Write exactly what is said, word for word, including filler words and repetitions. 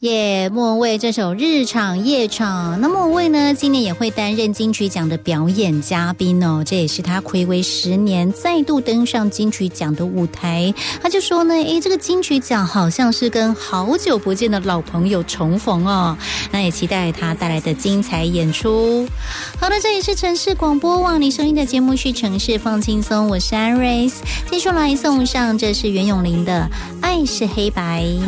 耶，莫文蔚这首《日场夜场》，那莫文蔚呢，今年也会担任金曲奖的表演嘉宾哦，这也是他睽违十年再度登上金曲奖的舞台。他就说呢，诶，这个金曲奖好像是跟好久不见的老朋友重逢哦，那也期待他带来的精彩演出。好的，这里是城市广播网，你收听的节目是城市放轻松，我是安瑞斯，接下来送上这是袁咏琳的《爱是黑白》。